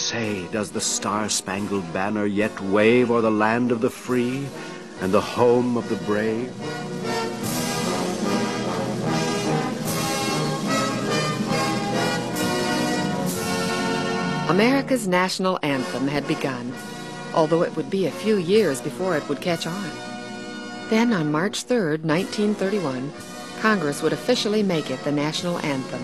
Say, does the star-spangled banner yet wave o'er the land of the free and the home of the brave? America's national anthem had begun, although it would be a few years before it would catch on. Then on March 3rd, 1931, Congress would officially make it the national anthem.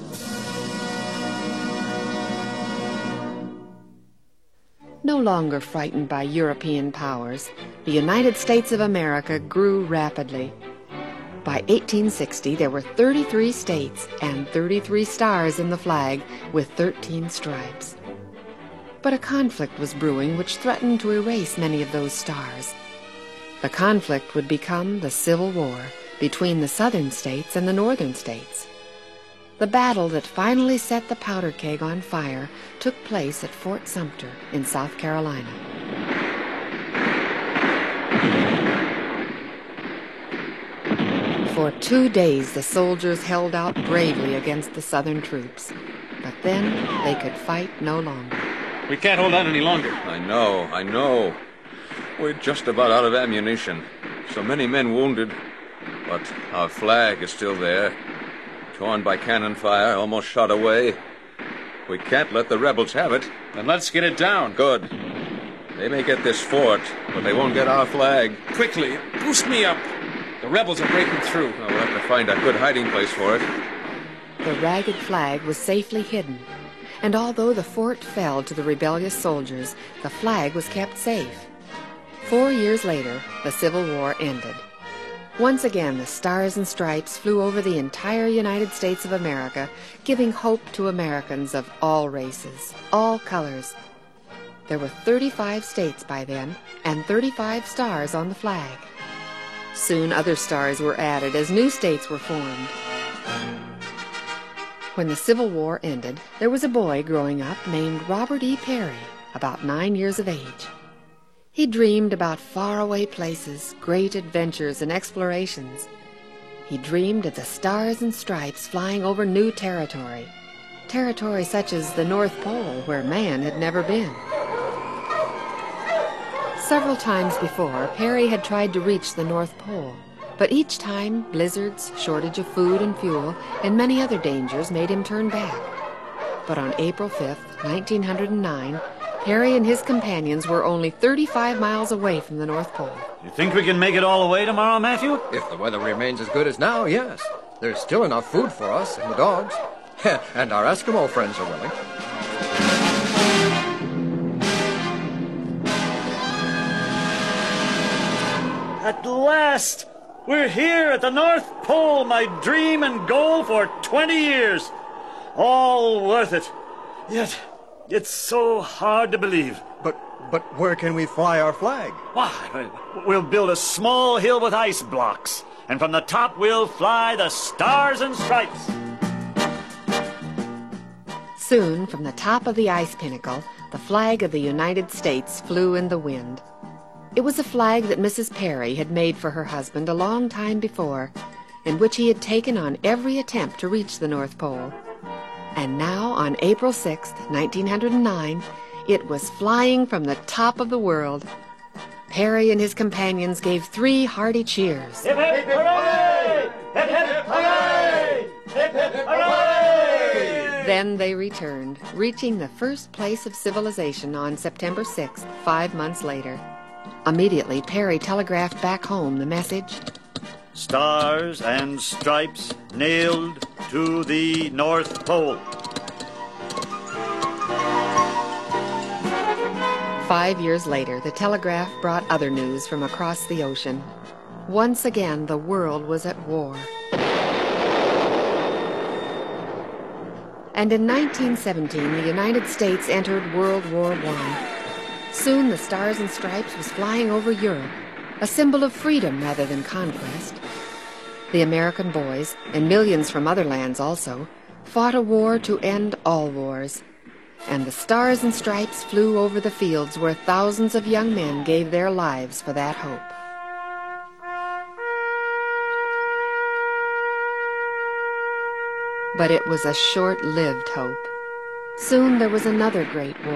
No longer frightened by European powers, the United States of America grew rapidly. By 1860, there were 33 states and 33 stars in the flag with 13 stripes. But a conflict was brewing which threatened to erase many of those stars. The conflict would become the Civil War between the southern states and the northern states. The battle that finally set the powder keg on fire took place at Fort Sumter in South Carolina. For 2 days, the soldiers held out bravely against the Southern troops. But then they could fight no longer. We can't hold out any longer. I know. We're just about out of ammunition. So many men wounded. But our flag is still there. Torn by cannon fire, almost shot away. We can't let the rebels have it. Then let's get it down. Good. They may get this fort, but they won't get our flag. Quickly, boost me up. The rebels are breaking through. We'll have to find a good hiding place for it. The ragged flag was safely hidden, and although the fort fell to the rebellious soldiers, the flag was kept safe. 4 years later, the Civil War ended. Once again, the Stars and Stripes flew over the entire United States of America, giving hope to Americans of all races, all colors. There were 35 states by then, and 35 stars on the flag. Soon other stars were added as new states were formed. When the Civil War ended, there was a boy growing up named Robert E. Peary, about 9 years of age. He dreamed about faraway places, great adventures and explorations. He dreamed of the Stars and Stripes flying over new territory such as the North Pole, where man had never been. Several times before, Peary had tried to reach the North Pole, but each time blizzards, shortage of food and fuel, and many other dangers made him turn back. But on April 5th, 1909, Peary and his companions were only 35 miles away from the North Pole. You think we can make it all the way tomorrow, Matthew? If the weather remains as good as now, yes. There's still enough food for us and the dogs. And our Eskimo friends are willing. At last! We're here at the North Pole, my dream and goal for 20 years. All worth it. Yet, it's so hard to believe. But where can we fly our flag? Why, we'll build a small hill with ice blocks, and from the top we'll fly the Stars and Stripes. Soon, from the top of the ice pinnacle, the flag of the United States flew in the wind. It was a flag that Mrs. Peary had made for her husband a long time before, and which he had taken on every attempt to reach the North Pole. And now, on April 6th, 1909, it was flying from the top of the world. Peary and his companions gave 3 hearty cheers. Hip, hip, hooray! Hip, hip, hooray! Hip, hip, hooray! Then they returned, reaching the first place of civilization on September 6th, 5 months later. Immediately, Peary telegraphed back home the message, Stars and Stripes nailed to the North Pole. 5 years later, the telegraph brought other news from across the ocean. Once again, the world was at war. And in 1917, the United States entered World War I. Soon the Stars and Stripes was flying over Europe, a symbol of freedom rather than conquest. The American boys, and millions from other lands also, fought a war to end all wars. And the Stars and Stripes flew over the fields where thousands of young men gave their lives for that hope. But it was a short-lived hope. Soon there was another great war.